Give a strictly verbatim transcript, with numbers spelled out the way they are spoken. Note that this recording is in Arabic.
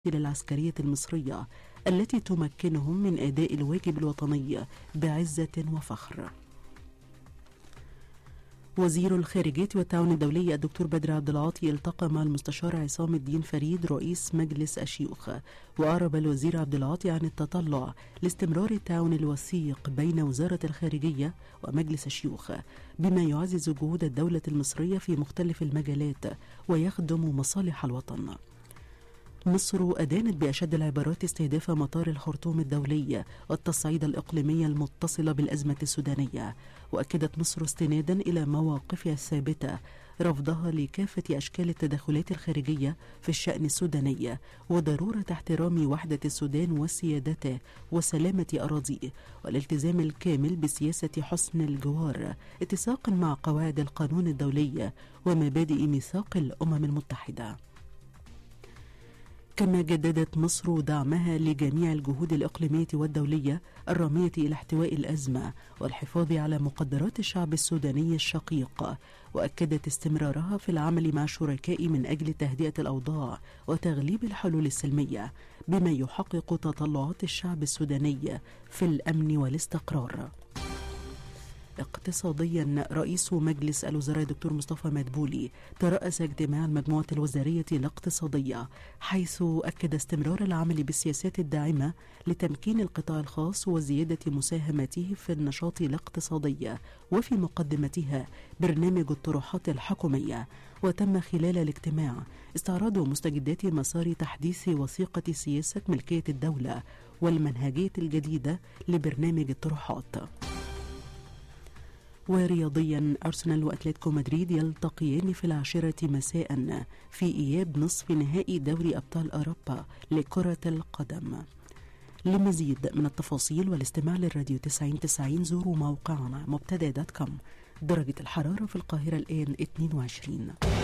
العسكرية المصرية التي تمكنهم من أداء الواجب الوطني بعزة وفخر. وزير الخارجية والتعاون الدولي الدكتور بدر عبد العاطي التقى مع المستشار عصام الدين فريد رئيس مجلس الشيوخ، وأعرب الوزير عبد العاطي عن التطلع لاستمرار التعاون الوثيق بين وزارة الخارجية ومجلس الشيوخ بما يعزز جهود الدولة المصرية في مختلف المجالات ويخدم مصالح الوطن. مصر أدانت بأشد العبارات استهداف مطار الخرطوم الدولي والتصعيد الإقليمي المتصل بالأزمة السودانية، وأكدت مصر استنادا إلى مواقفها الثابتة رفضها لكافة أشكال التدخلات الخارجية في الشأن السوداني وضرورة احترام وحدة السودان وسيادته وسلامة أراضيه والالتزام الكامل بسياسة حسن الجوار اتساقا مع قواعد القانون الدولي ومبادئ ميثاق الأمم المتحدة. كما جددت مصر دعمها لجميع الجهود الإقليمية والدولية الرامية إلى احتواء الأزمة والحفاظ على مقدرات الشعب السوداني الشقيق، وأكدت استمرارها في العمل مع الشركاء من أجل تهدئة الأوضاع وتغليب الحلول السلمية بما يحقق تطلعات الشعب السوداني في الأمن والاستقرار. اقتصاديا، رئيس مجلس الوزراء دكتور مصطفى مدبولي ترأس اجتماع المجموعة الوزارية الاقتصادية، حيث أكد استمرار العمل بالسياسات الداعمة لتمكين القطاع الخاص وزيادة مساهمته في النشاط الاقتصادي، وفي مقدمتها برنامج الطروحات الحكومية. وتم خلال الاجتماع استعراض مستجدات مسار تحديث وثيقة سياسة ملكية الدولة والمنهجية الجديدة لبرنامج الطروحات. ورياضيا، أرسنال وأتلتيكو مدريد يلتقيان في العاشرة مساء في إياب نصف نهائي دوري أبطال أوروبا لكرة القدم. لمزيد من التفاصيل والاستماع للراديو تسعين تسعين زوروا موقعنا مبتدأ دوت كوم. درجة الحرارة في القاهرة الآن اثنين وعشرين.